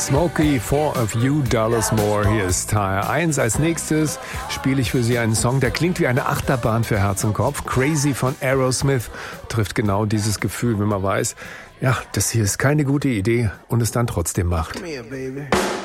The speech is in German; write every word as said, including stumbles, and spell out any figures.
Smokey, Four of You Dollars More. Hier ist H R eins. Als nächstes spiele ich für Sie einen Song, der klingt wie eine Achterbahn für Herz und Kopf. Crazy von Aerosmith trifft genau dieses Gefühl, wenn man weiß, ja, das hier ist keine gute Idee und es dann trotzdem macht. Come here, baby.